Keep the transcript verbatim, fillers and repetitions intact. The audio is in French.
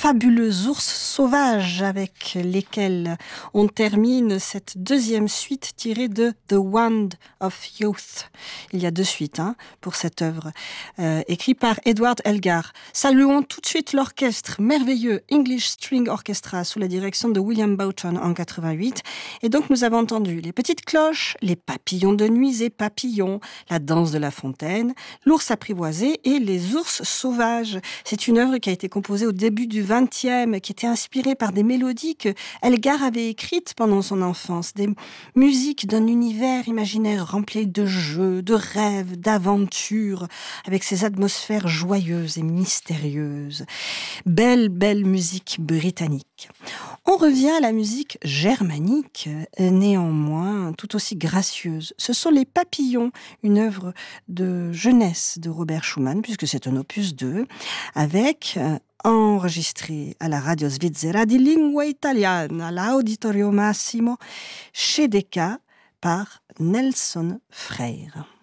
fabuleux ours sauvages avec lesquels on termine cette deuxième suite tirée de The Wand of Youth. Il y a deux suites hein, pour cette œuvre, euh, écrite par Edward Elgar. Saluons tout de suite l'orchestre merveilleux English String Orchestra sous la direction de William Boughton en quatre-vingt-huit. Et donc nous avons entendu les petites cloches, les papillons de nuit et papillons, la danse de la fontaine, l'ours apprivoisé et les ours sauvages. C'est une œuvre qui a été composée au début du vingtième, qui était inspirée par des mélodies que Elgar avait écrites pendant son enfance, des musiques d'un univers imaginaire rempli de jeux, de rêves, d'aventures, avec ses atmosphères joyeuses et mystérieuses. Belle, belle musique britannique. On revient à la musique germanique, néanmoins tout aussi gracieuse. Ce sont les Papillons, une œuvre de jeunesse de Robert Schumann, puisque c'est un opus deux, avec euh, enregistré à la Radio Svizzera di Lingua Italiana, l'Auditorio Massimo, chez Decca, par Nelson Freire.